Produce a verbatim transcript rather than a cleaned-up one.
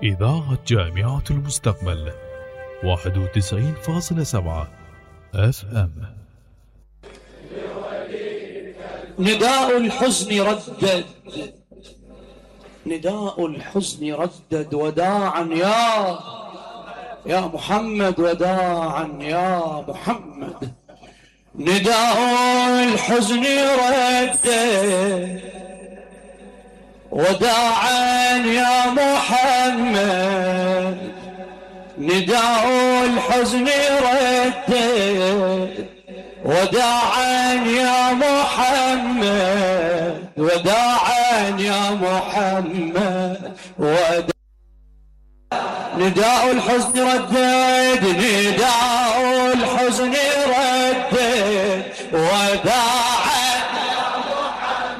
إذاعة جامعة المستقبل واحد وتسعين فاصلة سبعة اف ام. نداء الحزن ردد، نداء الحزن ردد وداعا يا يا محمد، وداعا يا محمد. نداء الحزن ردد وداعا يا محمد. نداء الحزن ردد وداعا يا محمد، وداعا يا محمد. وداعا نداء الحزن ردد، نداء الحزن ردد وداعا